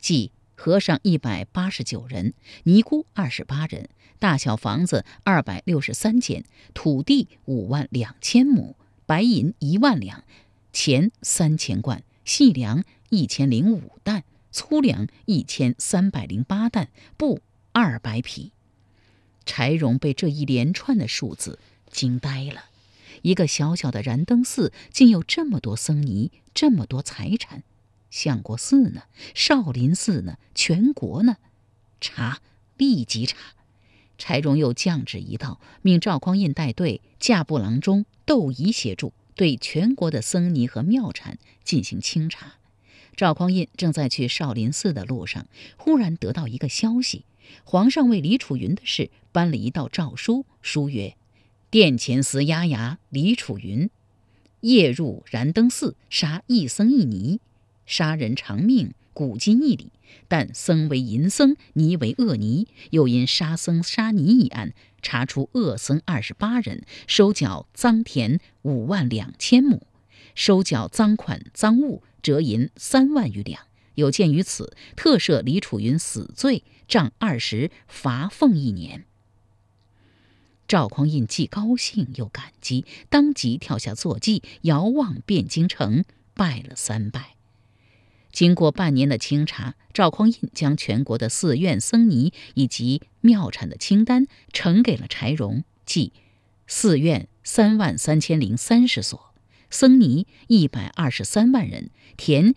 即和尚189人，尼姑28人，大小房子263间，土地52000亩，白银1万两，钱3000贯，细粮1005担，粗粮1308担，布200匹。柴荣被这一连串的数字惊呆了。一个小小的燃灯寺竟有这么多僧尼，这么多财产。相国寺呢？少林寺呢？全国呢？查，立即查！柴荣又降旨一道，命赵匡胤带队，驾部郎中窦仪协助，对全国的僧尼和庙产进行清查。赵匡胤正在去少林寺的路上，忽然得到一个消息：皇上为李楚云的事颁了一道诏书，书曰：殿前司押牙李楚云夜入燃灯寺，杀一僧一尼，杀人偿命，古今一理。但僧为淫僧，尼为恶尼，又因杀僧杀尼一案，查出恶僧28人，收缴赃田52000亩，收缴赃款赃物折银3万余两。有鉴于此，特赦李楚云死罪，杖20，罚俸1年。赵匡胤既高兴又感激，当即跳下坐骑，遥望汴京城，拜了3拜。经过半年的清查，赵匡胤将全国的寺院僧尼以及庙产的清单呈给了柴荣，即寺院33030所，僧尼123万人，田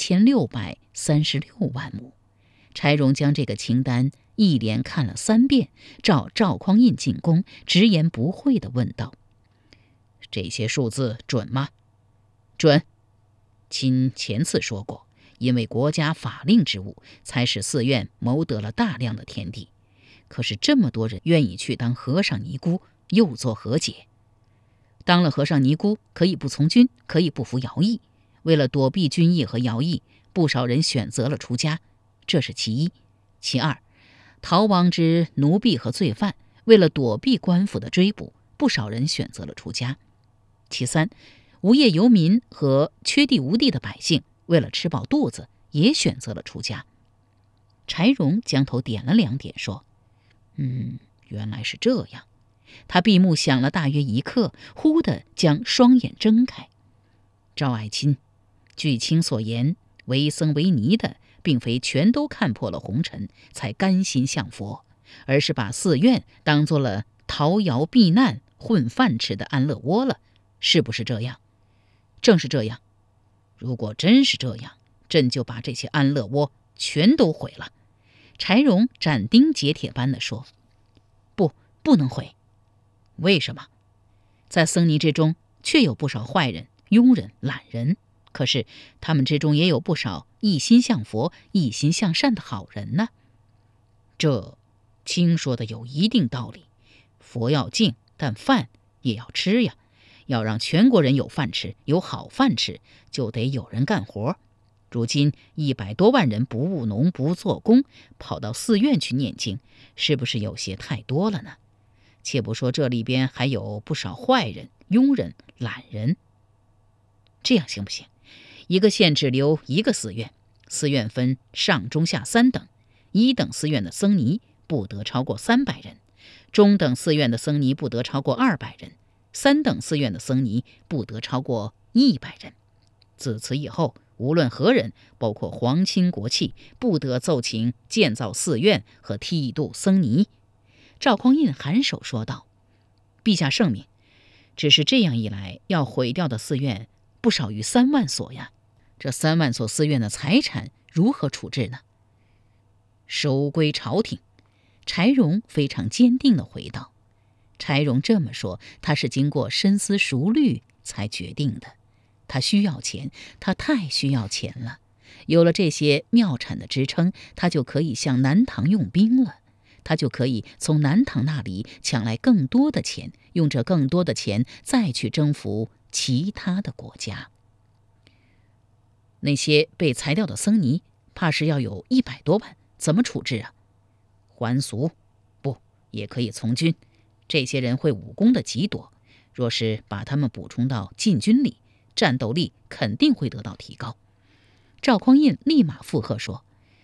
1636万亩。柴荣将这个清单一连看了3遍，照赵匡胤进宫，直言不讳地问道：这些数字准吗？准。亲前次说过，因为国家法令之物，才使寺院谋得了大量的田地。可是这么多人愿意去当和尚尼姑，又作何解？当了和尚尼姑，可以不从军，可以不服徭役。为了躲避军役和徭役，不少人选择了出家，这是其一。其二，逃亡之奴婢和罪犯，为了躲避官府的追捕，不少人选择了出家。其三，无业游民和缺地无地的百姓，为了吃饱肚子，也选择了出家。柴荣将头点了2点，说：原来是这样。他闭目想了大约1刻，忽地将双眼睁开。赵爱卿，据卿所言，为僧为尼的并非全都看破了红尘才甘心向佛，而是把寺院当作了逃徭避难混饭吃的安乐窝了，是不是这样？正是这样。如果真是这样，朕就把这些安乐窝全都毁了。柴荣斩钉截铁般地说：不能毁。为什么？在僧尼之中确有不少坏人、庸人、懒人，可是他们之中也有不少一心向佛、一心向善的好人呢。这卿说的有一定道理，佛要敬，但饭也要吃呀。要让全国人有饭吃，有好饭吃，就得有人干活。如今100多万人不务农不做工，跑到寺院去念经，是不是有些太多了呢？且不说这里边还有不少坏人、庸人、懒人。这样行不行？一个县只留1个寺院，寺院分上中下3等，1等寺院的僧尼不得超过300人，中等寺院的僧尼不得超过200人，3等寺院的僧尼不得超过100人。自此以后，无论何人，包括皇亲国戚，不得奏请建造寺院和剃度僧尼。赵匡胤颔首说道：陛下圣明，只是这样一来，要毁掉的寺院不少于3万所呀。这3万所寺院的财产如何处置呢？收归朝廷。柴荣非常坚定地回道。柴荣这么说，他是经过深思熟虑才决定的。他需要钱，他太需要钱了。有了这些庙产的支撑，他就可以向南唐用兵了。他就可以从南唐那里抢来更多的钱，用这更多的钱再去征服其他的国家。那些被裁掉的僧尼，怕是要有100多万，怎么处置啊？还俗？不，也可以从军。这些人会武功的极多，若是把他们补充到禁军里，战斗力肯定会得到提高。赵匡胤立马附和说：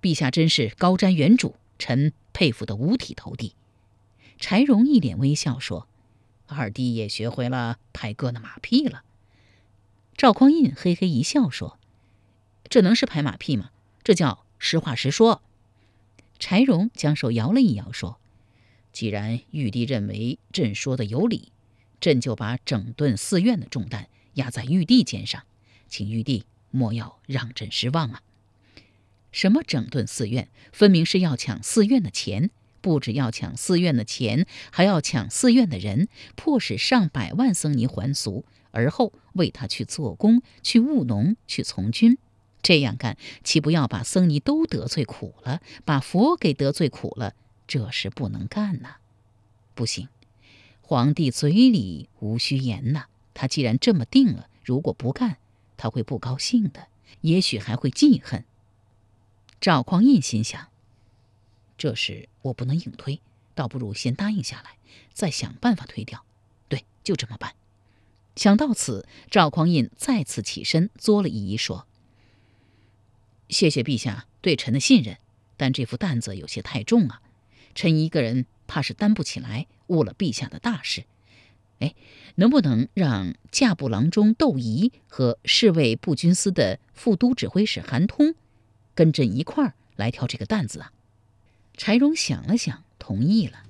陛下真是高瞻远瞩，臣佩服得五体投地。柴荣一脸微笑说：“二弟也学会了拍哥的马屁了。”赵匡胤嘿嘿一笑说：“这能是拍马屁吗？这叫实话实说。”柴荣将手摇了一摇说：“既然玉帝认为朕说的有理，朕就把整顿寺院的重担压在玉帝肩上，请玉帝莫要让朕失望啊！”什么整顿寺院？分明是要抢寺院的钱，不只要抢寺院的钱，还要抢寺院的人，迫使上百万僧尼还俗，而后为他去做工、去务农、去从军。这样干，岂不要把僧尼都得罪苦了，把佛给得罪苦了？这是不能干呐！不行，皇帝嘴里无需言呐。他既然这么定了，如果不干，他会不高兴的，也许还会记恨。赵匡胤心想，这事我不能硬推，倒不如先答应下来，再想办法推掉。对，就这么办。想到此，赵匡胤再次起身作了一揖说：“谢谢陛下对臣的信任，但这副担子有些太重啊，臣一个人怕是担不起来，误了陛下的大事。能不能让驾部郎中窦仪和侍卫步军司的副都指挥使韩通跟朕一块儿来挑这个担子啊？”柴荣想了想，同意了。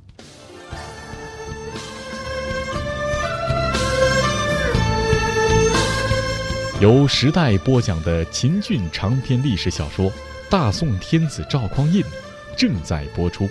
由时代播讲的秦俊长篇历史小说《大宋天子赵匡胤》正在播出。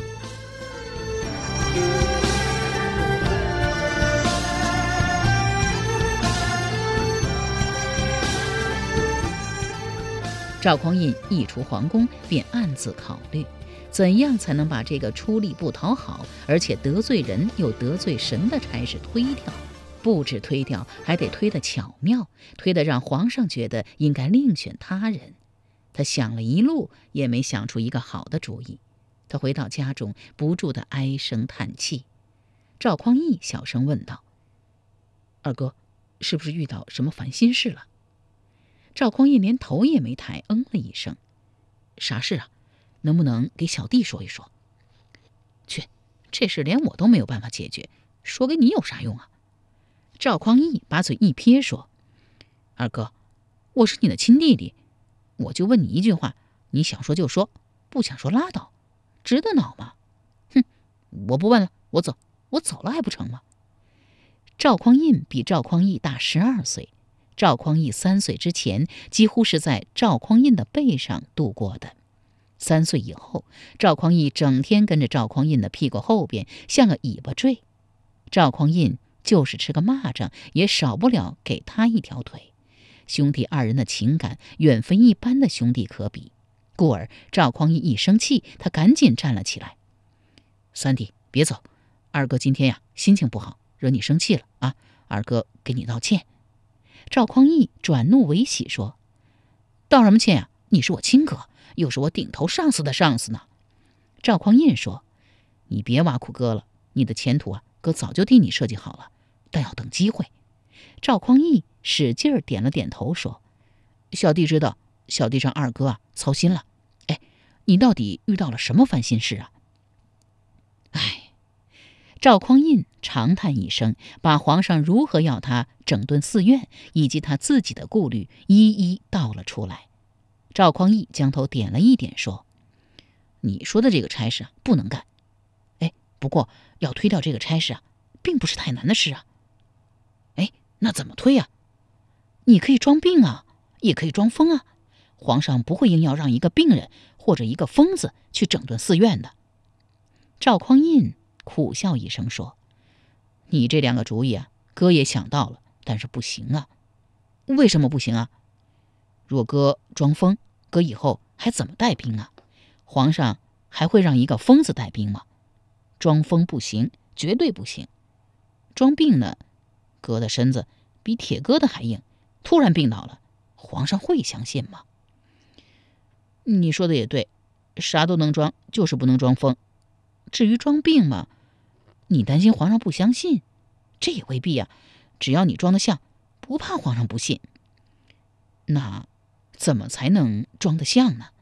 赵匡胤一出皇宫，便暗自考虑，怎样才能把这个出力不讨好，而且得罪人又得罪神的差事推掉？不止推掉，还得推得巧妙，推得让皇上觉得应该另选他人。他想了一路，也没想出一个好的主意。他回到家中，不住地唉声叹气。赵匡胤小声问道：“二哥，是不是遇到什么烦心事了？”赵匡胤连头也没抬，嗯了一声：“啥事啊？能不能给小弟说一说？”“去，这事连我都没有办法解决，说给你有啥用啊？”赵匡胤把嘴一撇说：“二哥，我是你的亲弟弟，我就问你一句话，你想说就说，不想说拉倒，值得恼吗？”“哼，我不问了，我走了还不成吗？”赵匡胤比赵匡胤大12岁，赵匡胤3岁之前几乎是在赵匡胤的背上度过的。3岁以后，赵匡胤整天跟着赵匡胤的屁股后边，像个尾巴坠。赵匡胤就是吃个蚂蚱，也少不了给他一条腿。兄弟二人的情感远非一般的兄弟可比，故而赵匡胤一生气，他赶紧站了起来：“三弟，别走，二哥今天呀心情不好，惹你生气了啊，二哥给你道歉。”赵匡胤转怒为喜说：“道什么歉呀？你是我亲哥，又是我顶头上司的上司呢。”赵匡胤说：“你别挖苦哥了，你的前途啊，哥早就替你设计好了，但要等机会。”赵匡胤使劲点了点头说：“小弟知道，小弟让二哥啊操心了。你到底遇到了什么烦心事啊？”赵匡胤长叹一声，把皇上如何要他整顿寺院以及他自己的顾虑一一道了出来。赵匡胤将头点了一点说：“你说的这个差事啊，不能干。不过要推掉这个差事啊，并不是太难的事啊。”“那怎么推啊？”“你可以装病啊，也可以装疯啊。皇上不会硬要让一个病人或者一个疯子去整顿寺院的。”赵匡胤苦笑一声说：“你这2个主意啊，哥也想到了，但是不行啊。”“为什么不行啊？”“若哥装疯，哥以后还怎么带兵啊？皇上还会让一个疯子带兵吗？装疯不行，绝对不行。装病呢，哥的身子比铁疙瘩还硬，突然病倒了，皇上会相信吗？”“你说的也对，啥都能装，就是不能装疯。至于装病嘛，你担心皇上不相信，这也未必啊。只要你装得像，不怕皇上不信。”“那怎么才能装得像呢？”